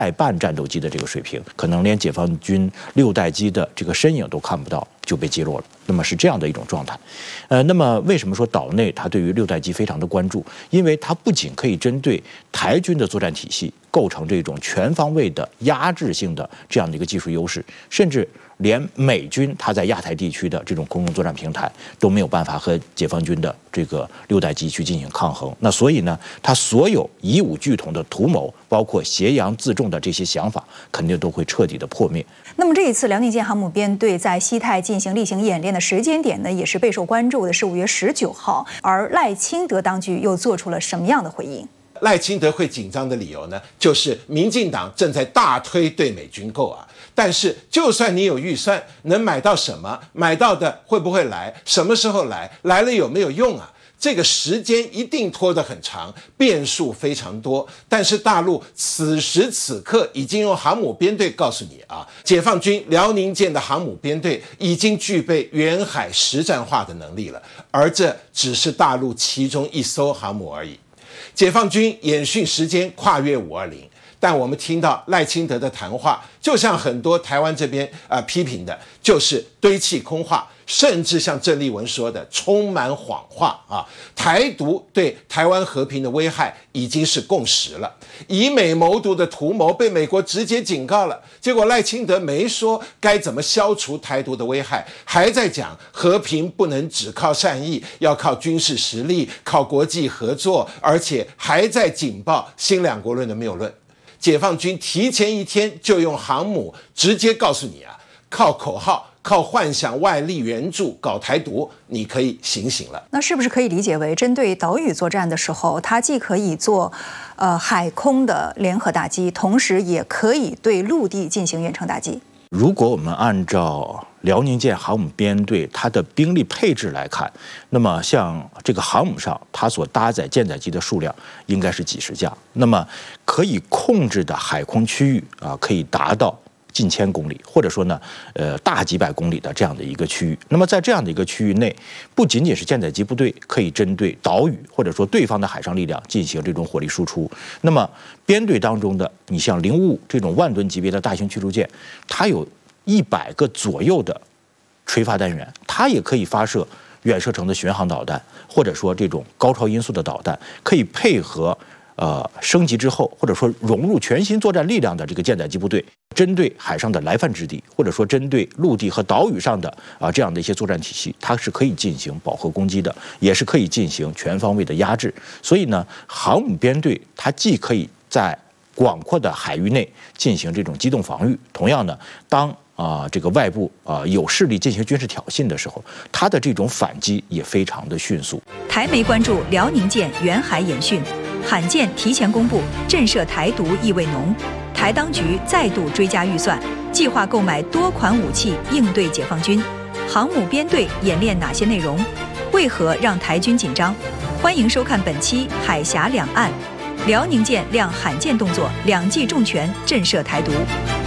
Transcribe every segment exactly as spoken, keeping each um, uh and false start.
代办战斗机的这个水平，可能连解放军六代机的这个身影都看不到，就被击落了。那么是这样的一种状态。呃，那么为什么说岛内它对于六代机非常的关注？因为它不仅可以针对台军的作战体系构成这种全方位的压制性的这样的一个技术优势，甚至连美军它在亚太地区的这种空中作战平台都没有办法和解放军的这个六代机去进行抗衡。那所以呢，它所有以武拒统的图谋，包括挟洋自重的这些想法，肯定都会彻底的破灭。 那么这一次辽宁舰航母编队在西太进行例行演练的时间点呢，也是备受关注的，是五月十九号。而赖清德当局又做出了什么样的回应？ 赖清德会紧张的理由呢，就是民进党正在大推对美军购啊。但是，就算你有预算，能买到什么？买到的会不会来？什么时候来？来了有没有用啊？这个时间一定拖得很长，变数非常多。但是大陆此时此刻已经用航母编队告诉你啊，解放军辽宁舰的航母编队已经具备远海实战化的能力了，而这只是大陆其中一艘航母而已。解放军演训时间跨越五二零。但我们听到赖清德的谈话，就像很多台湾这边啊、呃、批评的，就是堆砌空话，甚至像郑丽文说的，充满谎话啊！台独对台湾和平的危害已经是共识了，以美谋独的图谋被美国直接警告了，结果赖清德没说该怎么消除台独的危害，还在讲和平不能只靠善意，要靠军事实力，靠国际合作，而且还在警报新两国论的谬论。解放军提前一天就用航母直接告诉你啊，靠口号、靠幻想外力援助搞台独，你可以醒醒了。 那是不是可以理解为，针对岛屿作战的时候，它既可以做呃海空的联合打击，同时也可以对陆地进行远程打击？ 如果我们按照辽宁舰航母编队它的兵力配置来看，那么像这个航母上它所搭载舰载机的数量应该是几十架，那么可以控制的海空区域啊，可以达到近千公里，或者说呢，呃，大几百公里的这样的一个区域。那么在这样的一个区域内，不仅仅是舰载机部队可以针对岛屿或者说对方的海上力量进行这种火力输出，那么编队当中的你像零五五这种万吨级别的大型驱逐舰，它有一百个左右的垂发单元，它也可以发射远射程的巡航导弹，或者说这种高超音速的导弹，可以配合呃升级之后，或者说融入全新作战力量的这个舰载机部队，针对海上的来犯之地，或者说针对陆地和岛屿上的啊这样的一些作战体系，它是可以进行饱和攻击的，也是可以进行全方位的压制。所以呢，航母编队它既可以在广阔的海域内进行这种机动防御，同样呢，当啊、呃，这个外部啊、呃、有势力进行军事挑衅的时候，它的这种反击也非常的迅速。 台媒关注辽宁舰远海演训，罕见提前公布，震慑台独意味浓。台当局再度追加预算，计划购买多款武器应对解放军。航母编队演练哪些内容？为何让台军紧张？欢迎收看本期《海峡两岸》。辽宁舰亮罕见动作，两记重拳震慑台独。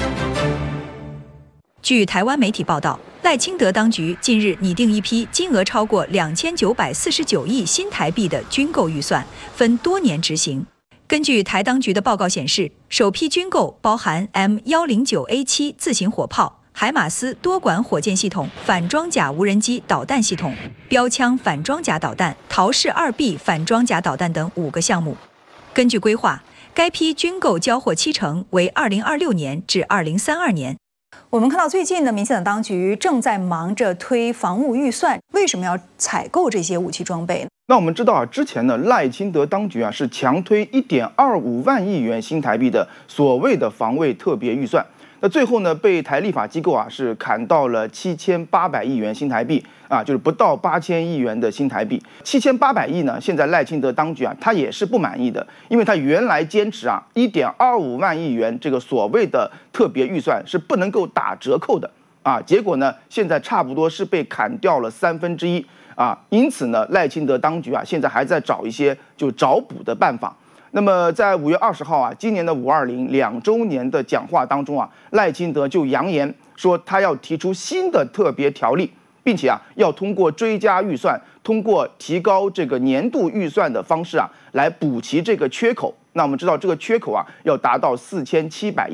据台湾媒体报道，赖清德当局近日拟定一批金额超过两千九百四十九亿新台币的军购预算，分多年执行。根据台当局的报告显示，首批军购包含 M 一零九 A 七 自行火炮、海马斯多管火箭系统、反装甲无人机导弹系统、标枪反装甲导弹、陶式二 B 反装甲导弹等五个项目。根据规划，该批军购交货期程为二零二六年至二零三二年。 我们看到最近呢，民进党当局正在忙着推防务预算，为什么要采购这些武器装备呢？ 那我们知道啊，之前呢，赖清德当局啊是强推一点二五万亿元新台币的所谓的防卫特别预算。那最后呢，被台立法机构啊是砍到了七千八百亿元新台币啊，就是不到八千亿元的新台币。七千八百亿呢，现在赖清德当局啊，他也是不满意的，因为他原来坚持啊一点二五万亿元这个所谓的特别预算是不能够打折扣的啊，结果呢，现在差不多是被砍掉了三分之一啊，因此呢，赖清德当局啊，现在还在找一些就找补的办法。那么在五月二十号啊，今年的五二零两周年的讲话当中啊，赖清德就扬言说，他要提出新的特别条例，并且啊，要通过追加预算，通过提高这个年度预算的方式啊，来补齐这个缺口那我们知道这个缺口啊要达到四千七百亿。